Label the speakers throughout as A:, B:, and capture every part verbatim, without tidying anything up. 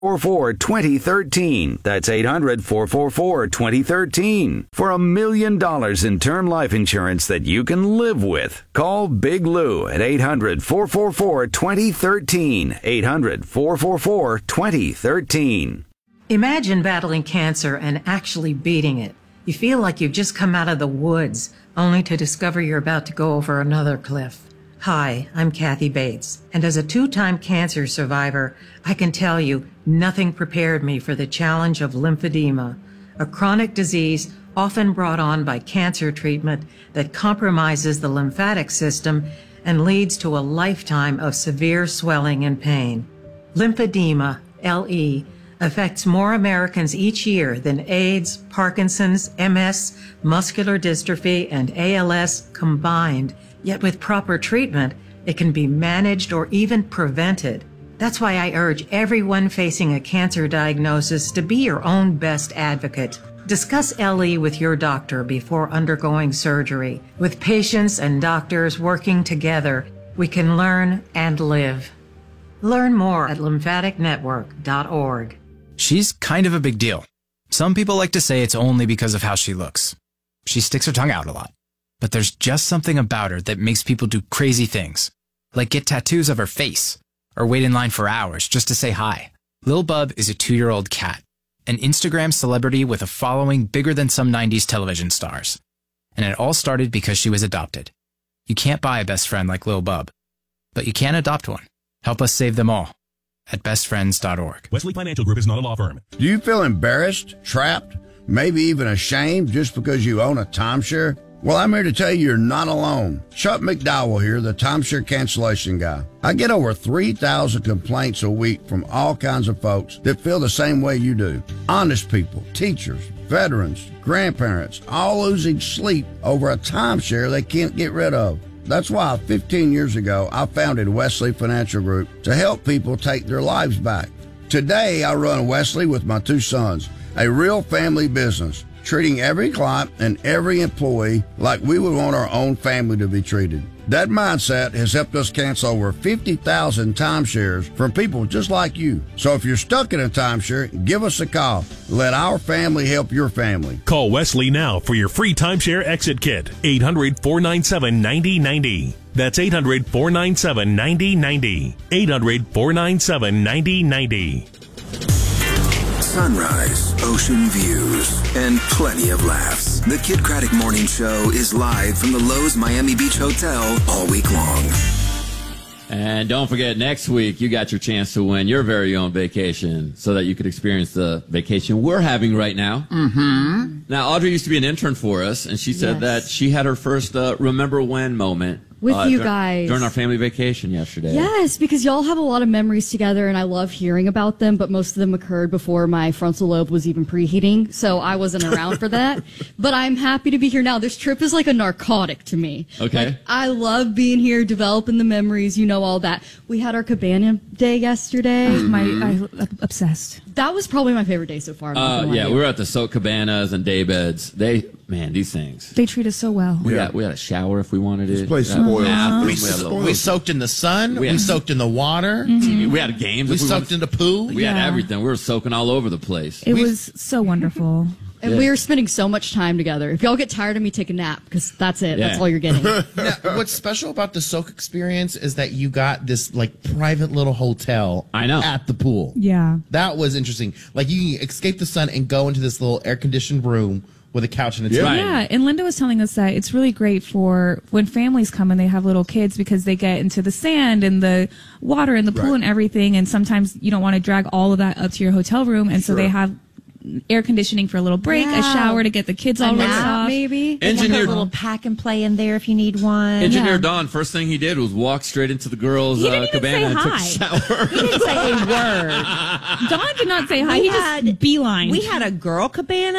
A: four four, two zero one three. That's eight hundred, four four four, two zero one three. For a million dollars in term life insurance that you can live with. Call Big Lou at eight hundred, four four four, two zero one three. eight hundred, four four four, two zero one three.
B: Imagine battling cancer and actually beating it. You feel like you've just come out of the woods, only to discover you're about to go over another cliff. Hi, I'm Kathy Bates, and as a two-time cancer survivor, I can tell you nothing prepared me for the challenge of lymphedema, a chronic disease often brought on by cancer treatment that compromises the lymphatic system and leads to a lifetime of severe swelling and pain. Lymphedema, L E, affects more Americans each year than AIDS, Parkinson's, M S, muscular dystrophy, and A L S combined. Yet with proper treatment, it can be managed or even prevented. That's why I urge everyone facing a cancer diagnosis to be your own best advocate. Discuss L E with your doctor before undergoing surgery. With patients and doctors working together, we can learn and live. Learn more at lymphatic network dot org.
C: She's kind of a big deal. Some people like to say it's only because of how she looks. She sticks her tongue out a lot. But there's just something about her that makes people do crazy things, like get tattoos of her face, or wait in line for hours just to say hi. Lil Bub is a two-year-old cat, an Instagram celebrity with a following bigger than some nineties television stars. And it all started because she was adopted. You can't buy a best friend like Lil Bub, but you can adopt one. Help us save them all at best friends dot org.
D: Wesley Financial Group is not a law firm.
E: Do you feel embarrassed, trapped, maybe even ashamed just because you own a timeshare? Well, I'm here to tell you you're not alone. Chuck McDowell here, the timeshare cancellation guy. I get over three thousand complaints a week from all kinds of folks that feel the same way you do. Honest people, teachers, veterans, grandparents, all losing sleep over a timeshare they can't get rid of. That's why fifteen years ago, I founded Wesley Financial Group to help people take their lives back. Today, I run Wesley with my two sons, a real family business, treating every client and every employee like we would want our own family to be treated. That mindset has helped us cancel over fifty thousand timeshares from people just like you. So if you're stuck in a timeshare, give us a call. Let our family help your family.
D: Call Wesley now for your free timeshare exit kit. eight hundred, four nine seven, nine zero nine zero. That's eight hundred, four nine seven, nine zero nine zero. eight hundred, four nine seven, nine zero nine zero.
F: Sunrise, ocean views, and plenty of laughs. The Kid Craddock Morning Show is live from the Lowe's Miami Beach Hotel all week long.
G: And don't forget, next week, you got your chance to win your very own vacation so that you could experience the vacation we're having right now.
H: Mm-hmm.
G: Now, Audrey used to be an intern for us, and she said
H: Yes.
G: that she had her first uh, remember when moment
H: With
G: uh,
H: you
G: dur-
H: guys.
G: during our family vacation yesterday.
H: Yes, because y'all have a lot of memories together, and I love hearing about them, but most of them occurred before my frontal lobe was even preheating, so I wasn't around for that. But I'm happy to be here now. This trip is like a narcotic to me.
G: Okay.
H: Like, I love being here, developing the memories, you know, all that. We had our cabana day yesterday.
I: Oh, my, I, obsessed.
H: That was probably my favorite day so far. I'm not
G: Uh,
H: gonna lie
G: yeah,
H: to
G: we
H: you.
G: were at the soak cabanas and day beds. They, man, these things.
I: They treat us so well.
G: We got we had a shower if we wanted it.
J: This place
G: We had a
J: spoils.
G: bathroom,
J: We
G: we, had a little-
J: We soaked in the sun.
G: We
J: We,
G: had-
J: soaked in the water.
I: Mm-hmm.
G: we had games.
J: We
G: if
J: soaked in the pool.
G: We had
I: Yeah.
G: everything. We were soaking all over the place.
I: It
J: We-
I: was so wonderful.
H: And
G: Yeah.
H: we were spending so much time together. If y'all get tired of me, take a nap, because that's it.
G: Yeah.
H: That's all you're getting.
J: Now, what's special about the soak experience is that you got this like private little hotel.
G: I know.
J: At the pool.
I: Yeah.
J: That was interesting. Like you can escape the sun and go into this little air conditioned room with a couch and a T V.
G: Right.
I: Yeah, and Linda was telling us that it's really great for when families come and they have little kids because they get into the sand and the water and the pool
J: Right.
I: and everything, and sometimes you don't want to drag all of that up to your hotel room, and so they have air conditioning for a little break, a
H: Yeah.
I: shower to get the kids all
H: A
I: rinsed
H: nap,
I: off.
H: maybe.
G: Engineer
K: a little pack and play in there if you need one.
G: Engineer
I: Yeah.
G: Don, first thing he did was walk straight into the girls'
I: He
G: uh,
I: didn't even
G: cabana
I: say
G: and
I: hi.
G: took a shower.
K: He didn't say a word.
I: Dawn did not say hi.
K: We
I: He
K: had-
I: just beeline.
K: We had a girl cabana,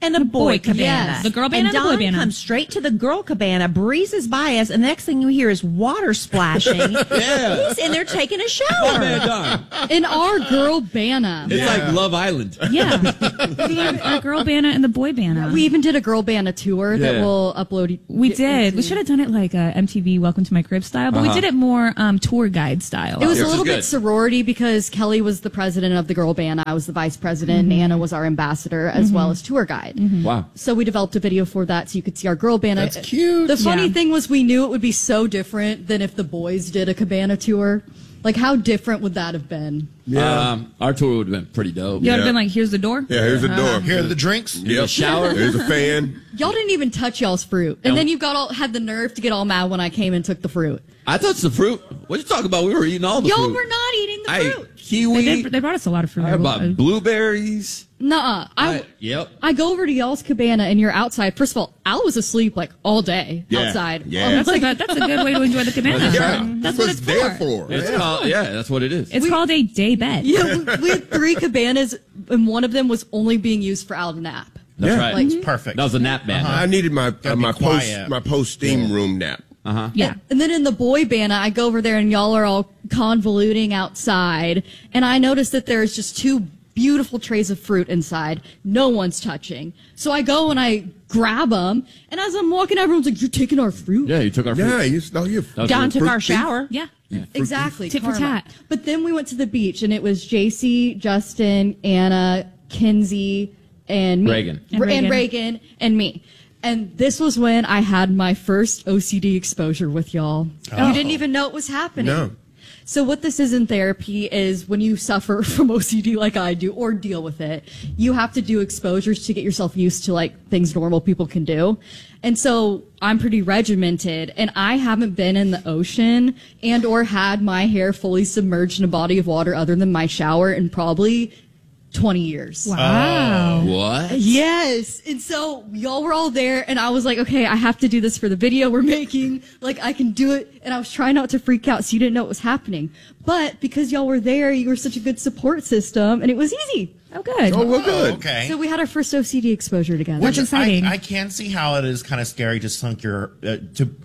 K: and the boy cabana.
I: Yes. The girl band and,
K: and
I: the boy
K: Don
I: band.
K: comes straight to the girl cabana, breezes by us, and the next thing you hear is water splashing.
G: Yeah.
K: He's in there taking a shower.
G: Man, Don.
H: In our girl bana.
G: It's like Love Island.
I: Yeah. We have a girl bana and the boy bana.
H: We even did a girl bana tour that
G: Yeah.
H: we'll upload.
I: We did. We should have done it like a M T V Welcome to My Crib style, but
G: Uh-huh.
I: we did it more um, tour guide style.
H: It was
G: Yours
H: a
G: is
H: little
G: good.
H: bit sorority because Kelly was the president of the girl band. I was the vice president.
I: Mm-hmm.
H: Nana was our ambassador as well as tour guide.
G: Wow.
H: So we developed a video for that so you could see our girl band.
J: That's cute.
H: The funny
I: Yeah.
H: thing was we knew it would be so different than if the boys did a cabana tour. Like, how different would that have been?
L: Yeah.
G: Um, our tour would have been pretty dope.
I: You would have
L: Yeah.
I: been like, here's the door.
L: Yeah, here's the door.
J: Here are the drinks.
L: Yep.
G: shower.
L: There's a fan.
H: Y'all didn't even touch y'all's fruit. And
G: No.
H: then you got all had the nerve to get all mad when I came and took the fruit.
G: I touched the fruit. What you talking about? We were eating all the
H: Y'all
G: fruit.
H: were not eating the
G: I
H: fruit.
G: ate kiwi.
I: They, did, they brought us a lot of fruit.
G: I bought blueberries.
H: Nuh-uh. I,
G: I, yep.
H: I go over to y'all's cabana and you're outside. First of all, Al was asleep like all day
L: Yeah.
H: outside.
L: Yeah.
H: I'm
I: That's,
H: like,
I: like a, that's a good way to enjoy the cabana.
L: Yeah,
I: That's
L: what
I: what
L: it's
I: it's
L: there
I: for.
L: for.
G: It's
L: yeah.
G: called, yeah, that's what it is.
I: It's called a day bed.
H: yeah, we, we had three cabanas and one of them was only being used for Al to nap.
G: That's
L: Yeah.
G: right.
H: Like-
J: It's perfect.
G: That was a nap band.
L: I needed my uh,
J: be
L: my post
J: quiet.
L: my post steam room nap.
G: Uh-huh.
I: Yeah.
H: And then in the boy bana, I go over there and y'all are all convoluting outside. And I notice that there's just two beautiful trays of fruit inside. No one's touching. So I go and I grab them. And as I'm walking, everyone's like, you're taking our fruit?
G: Yeah, you took our fruit.
L: Yeah, you know you.
G: That was
K: Don
G: good.
K: took our
L: Fruit thief.
K: shower.
I: Yeah.
H: Exactly.
I: Tit for
H: karma.
I: tat.
H: But then we went to the beach and it was J C, Justin, Anna, Kinsey, and me.
G: Reagan.
H: And,
I: And
H: and
I: Reagan.
H: Reagan and me. And this was when I had my first O C D exposure with y'all. You didn't even know it was happening.
L: No.
H: So what this is in therapy is when you suffer from O C D like I do or deal with it, you have to do exposures to get yourself used to like things normal people can do. And so I'm pretty regimented and I haven't been in the ocean and or had my hair fully submerged in a body of water other than my shower in probably twenty years.
I: Wow.
G: What?
H: Yes. And so y'all were all there and I was like, okay, I have to do this for the video we're making. Like I can do it. And I was trying not to freak out so you didn't know what was happening. But because y'all were there, you were such a good support system and it was easy.
I: Oh, good.
L: Oh, well, good.
J: Okay.
H: So we had our first O C D exposure together.
J: Which
I: That's exciting.
J: I, I can see how it is kind of scary to sunk your uh, to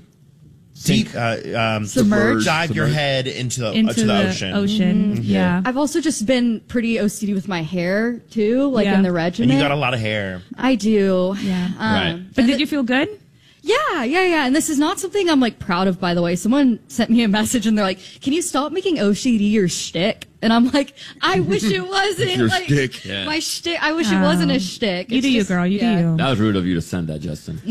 J: deep uh, um,
H: Submerge.
J: dive your
G: Submerge.
J: head into the
I: Into
J: uh, to the,
I: the
J: ocean.
I: ocean. Yeah.
H: I've also just been pretty O C D with my hair too, like
I: Yeah.
H: in the
J: And
H: regimen.
J: you got a lot of hair.
H: I do.
I: Yeah.
H: Um,
G: Right.
I: But did you feel good?
H: Yeah, yeah, yeah. And this is not something I'm like proud of, by the way. Someone sent me a message and they're like, can you stop making O C D your shtick? And I'm like, I wish it wasn't.
L: Your
H: like,
L: shtick.
G: Yeah.
H: My shtick. I wish it wasn't a shtick.
I: You
H: It's
I: do you,
H: just-
I: girl. You
H: yeah.
I: do you.
G: That was rude of you to send that, Justin.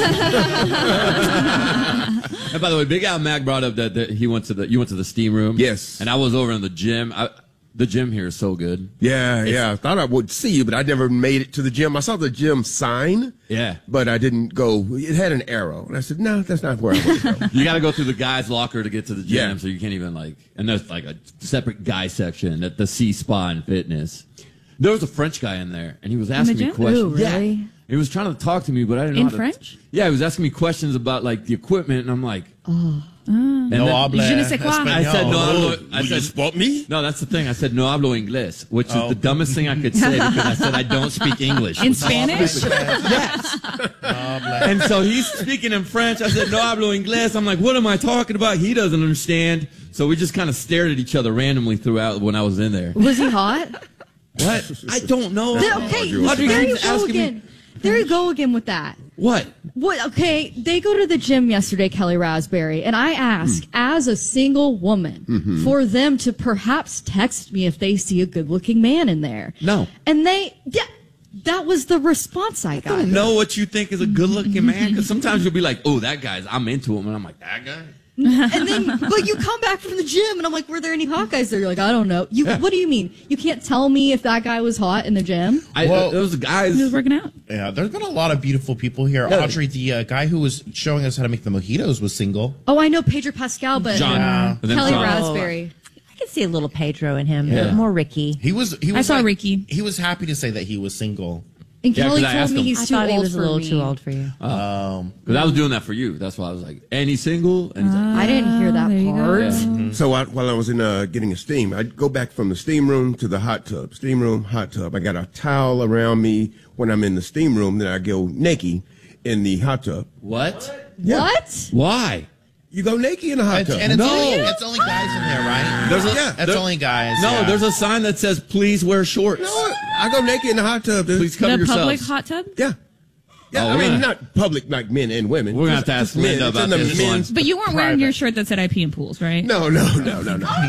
G: And by the way, Big Al Mac brought up that, that he went to the you went to the steam room.
L: Yes.
G: And I was over in the gym. I, the gym here is so good.
L: Yeah, yeah. I thought I would see you, but I never made it to the gym. I saw the gym sign.
G: Yeah.
L: But I didn't go. It had an arrow. And I said, no, that's not where I want to go.
G: You got to go through the guys' locker to get to the gym,
L: Yeah.
G: so you can't even like. And there's like a separate guy section at the C Spa and Fitness. There was a French guy in there, and he was asking me
I: gym?
G: questions.
H: Ooh, really?
G: Yeah. He was trying to talk to me, but I didn't know
I: In
G: how to-
I: French?
G: Yeah, he was asking me questions about like the equipment, and I'm like, oh. And
J: No
G: then-
J: habla
I: Je ne sais quoi.
J: español.
G: I said no. Hablo, I
L: Will you
G: said
L: spot me?
G: no. That's the thing. I said no hablo inglés, which is
J: Oh.
G: the dumbest thing I could say because I said I don't speak English.
I: In Spanish?
G: Yes. And so he's speaking in French. I said, no hablo inglés. I'm like, what am I talking about? He doesn't understand. So we just kind of stared at each other randomly throughout when I was in there.
H: Was he hot?
G: What? I don't know.
H: Then- okay,
G: Audrey
H: there you
G: keeps
H: go
G: asking me-
H: again. There you go again with that.
G: What?
H: What? Okay, they go to the gym yesterday, Kelly Raspberry, and I ask,
G: Hmm.
H: as a single woman,
G: Mm-hmm.
H: for them to perhaps text me if they see a good-looking man in there.
G: No.
H: And they, yeah, that was the response I
G: I
H: got.
G: don't know what you think is a good looking man because sometimes you'll be like, oh, that guy's, I'm into him. And I'm like, that guy?
H: And then, but you come back from the gym, and I'm like, were there any hot guys there? You're like, I don't know. You,
G: Yeah.
H: what do you mean? You can't tell me if that guy was hot in the gym?
G: I,
J: Well-
G: those guys.
I: He was working out.
J: Yeah, there's been a lot of beautiful people here.
G: Yeah.
J: Audrey, the uh, guy who was showing us how to make the mojitos was single.
H: Oh, I know Pedro Pascal, but
G: John.
J: Yeah.
G: And then
H: Kelly
G: John.
H: Raspberry.
K: I can see a little Pedro in him,
G: Yeah.
K: but more Ricky.
J: He was. He was
I: I saw
J: like-
I: Ricky.
J: He was happy to say that he was single.
H: And
G: Yeah, 'cause
H: Kelly
G: I
H: told
G: asked
H: me
G: him.
H: he's
M: I
H: too
M: thought he
H: old
M: was a
H: for
M: little
H: me.
M: too old for you.
J: Um,
G: Because I was doing that for you. That's why I was like, any single? And he's like,
H: I didn't hear that
I: there you
H: part.
G: Yeah.
L: Mm-hmm. So I, while I was in uh, getting a steam, I'd go back from the steam room to the hot tub. Steam room, hot tub. I got a towel around me when I'm in the steam room. Then I go naked in the hot tub.
G: what?
L: Yeah.
H: What?
G: Why?
L: You go naked in the hot
J: It's,
L: tub.
J: and it's,
G: No.
J: only, it's only guys in there, right?
G: There's a-
J: yeah, that's
G: there-
J: only guys.
G: No,
J: yeah.
G: there's a sign that says, please wear shorts.
L: No, I go naked in the hot tub, dude.
G: Please cover
I: The
G: yourselves.
I: public hot tub?
L: Yeah. Yeah,
G: Oh,
L: I mean,
G: really?
L: not public like men and women.
G: We're gonna have
L: Just-
G: to ask
L: just men.
G: Linda
L: It's
G: about
L: in the
G: this
L: men's-
G: one.
I: But you weren't wearing your
J: Private.
I: shirt that said I pee in pools, right?
L: No, no, no, no, no.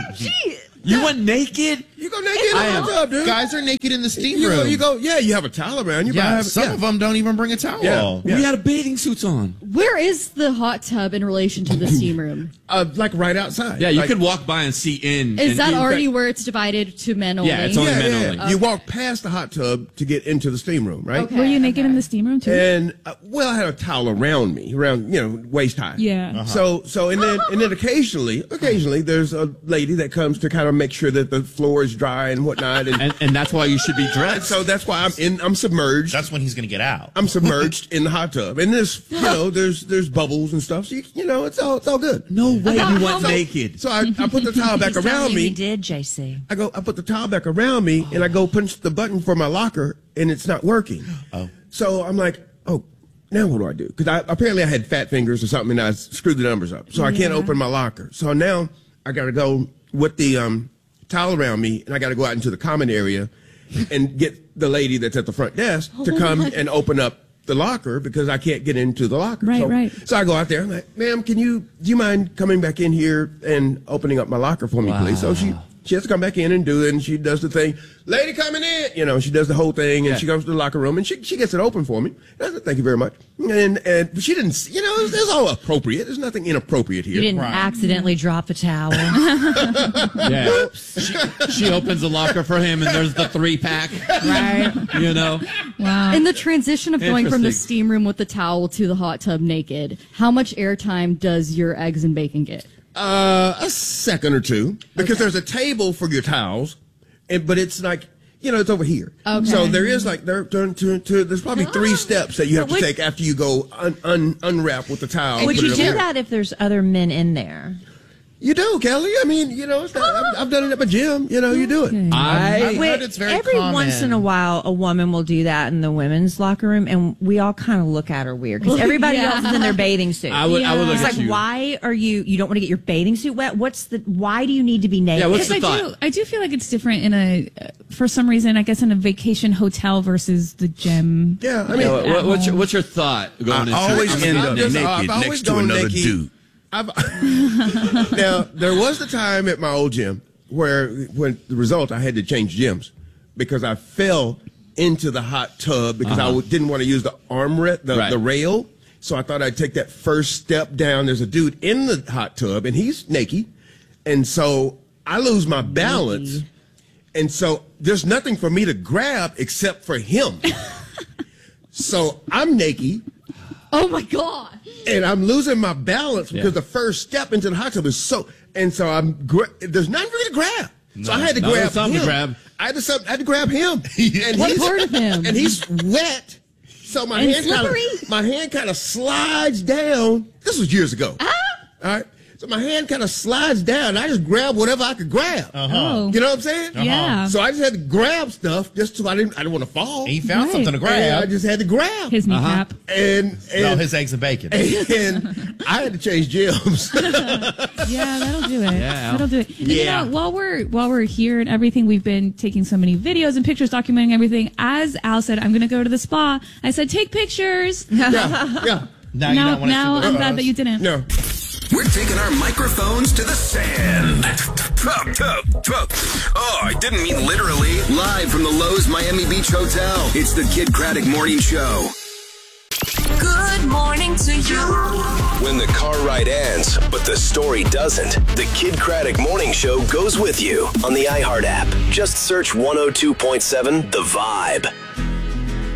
G: You went naked?
L: You go naked in the
G: I
L: hot
G: am-
L: tub, dude.
J: Guys are naked in the steam
L: You
J: room.
L: go, you go, yeah, you have a towel around you. but I
J: yeah,
L: have-
J: some
L: yeah.
J: of them don't even bring a towel.
L: Yeah.
G: We had a bathing suits on.
H: Where is the hot tub in relation to the steam room?
L: Uh, like right outside.
G: Yeah, you
L: like,
G: could walk by and see in.
H: Is
G: and
H: that
G: you-
H: already where it's divided to men only?
G: Yeah, it's only
L: Yeah,
G: men
L: yeah,
G: only.
L: yeah. You walk past the hot tub to get into the steam room, right?
H: Okay.
I: Were you naked in the steam room too?
L: And uh, well, I had a towel around me, around you know waist high.
I: Yeah. Uh-huh.
L: So so and then and then occasionally, occasionally there's a lady that comes to kind of make sure that the floor is dry and whatnot, and,
G: And, and that's why you should be
L: and
G: dressed.
L: so that's why I'm in. I'm submerged.
J: That's when he's going to get out.
L: I'm submerged in the hot tub, and there's you know there's there's bubbles and stuff. So you, you know it's all it's all good.
G: No way
M: How-
G: you
M: how
G: went
M: much-
G: naked.
L: So I, I put the towel back
M: He's telling
L: around
M: you
L: me.
M: He did, J C.
L: I go, I put the towel back around me, and I go punch the button for my locker, and it's not working.
J: Oh.
L: So I'm like, oh, now what do I do? Because I, apparently I had fat fingers or something, and I screwed the numbers up. So I can't open my locker. So now I got to go with the um, towel around me, and I got to go out into the common area and get the lady that's at the front desk to come and open up the locker because I can't get into the locker.
I: Right,
L: so,
I: right.
L: So I go out there. I'm like, ma'am, can you, do you mind coming back in here and opening up my locker for me, please? So she, she has to come back in and do it, and she does the thing. Lady coming in, you know, she does the whole thing, and
G: Yeah.
L: she comes to the locker room, and she she gets it open for me. And I said, thank you very much. And and she didn't, you know, it's, it's all appropriate. There's nothing inappropriate here.
M: You didn't accidentally drop a towel.
G: Yeah. she, she opens the locker for him, and there's the three pack.
M: Right.
G: You know?
I: Wow.
H: In the transition of going from the
G: Interesting.
H: steam room with the towel to the hot tub naked, how much airtime does your eggs and bacon get?
L: Uh, a second or two, because there's a table for your towels, and but it's like, you know, it's over here.
H: Okay.
L: So there is like there, there, to, to, there's probably three steps that you have to
M: Would-
L: take after you go un, un, unwrap with the towel.
M: Would
L: put
M: you
L: it
M: do
L: over here.
M: that if there's other men in there?
L: You do, Kelly. I mean, you know, it's not, I've, I've done it at my gym. You know, you do it.
G: I.
J: I've heard it's very
M: Every
J: common.
M: once in a while, a woman will do that in the women's locker room, and we all kind of look at her weird because everybody
H: Yeah.
M: else is in their bathing suit.
G: I would, I would look
M: It's
G: at
M: like,
G: you.
M: why are you? You don't want to get your bathing suit wet. What's the? Why do you need to be naked?
G: Yeah, what's
I: Because
G: the
I: I
G: thought?
I: do, I do feel like it's different in a, uh, for some reason, I guess in a vacation hotel versus the gym.
L: Yeah, I mean,
G: Yeah, what- what's, your, what's your thought going into
N: I always
G: I'm
N: end
G: gonna
N: up
G: do this.
L: I've
N: naked
L: always
N: next to
L: gone
N: another
L: naked.
N: dude.
L: I've, now, there was the time at my old gym where, when the result, I had to change gyms because I fell into the hot tub because I
G: Uh-huh.
L: w- didn't want to use the armrest, the,
G: Right.
L: the rail. So I thought I'd take that first step down. There's a dude in the hot tub, and he's naked. And so I lose my balance. And so there's nothing for me to grab except for him. So I'm naked.
H: Oh my God.
L: And I'm losing my balance because
G: Yeah.
L: the first step into the hot tub is so, and so I'm, gra- there's nothing for me to grab. So I had to
G: No,
L: grab
G: there's something
L: him.
G: to grab.
L: I had to, some- I had to grab him. And
H: What
L: he's-
H: part of him?
L: And he's wet. So my
H: And
L: hand kind
H: slippery?
L: of, my hand kind of slides down. This was years ago.
H: Ah.
L: All right. So my hand kind of slides down. And I just grabbed whatever I could grab.
I: Oh.
L: You know what I'm saying?
I: Yeah.
L: So I just had to grab stuff just so I didn't, I didn't want to fall.
J: He found
I: Right.
J: something to
L: And I
J: grab.
L: just had to grab.
I: His kneecap.
L: and, and,
J: No, his eggs and bacon.
L: and I had to change gyms.
I: Yeah, that'll do it.
G: Yeah.
I: That'll do it. And,
L: Yeah.
I: You know, while we're while we're here and everything, we've been taking so many videos and pictures, documenting everything. As Al said, I'm going to go to the spa. I said, take pictures.
L: yeah, yeah.
J: Now, you
I: now,
J: don't want
I: now
J: to see
I: I'm
J: the
I: glad that you didn't.
L: No.
F: We're taking our microphones to the sand. Tup, tup, tup. Oh, I didn't mean literally. Live from the Lowe's Miami Beach Hotel, it's the Kid Craddock Morning Show.
O: Good morning to you.
F: When the car ride ends, but the story doesn't, the Kid Craddock Morning Show goes with you on the iHeart app. Just search one oh two point seven The Vibe.